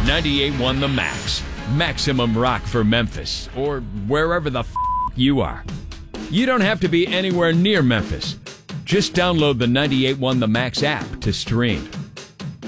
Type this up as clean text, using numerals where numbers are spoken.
98.1 The Max. Maximum rock for Memphis, or wherever the you are. You don't have to be anywhere near Memphis. Just download the 98.1 The Max app to stream.